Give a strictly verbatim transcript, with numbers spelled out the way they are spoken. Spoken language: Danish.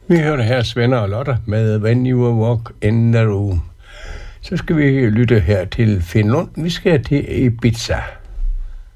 Vi hørte her Svend og Lotte med When You Walk in the Room. Så skal vi lytte her til Finland. Vi skal til Ibiza.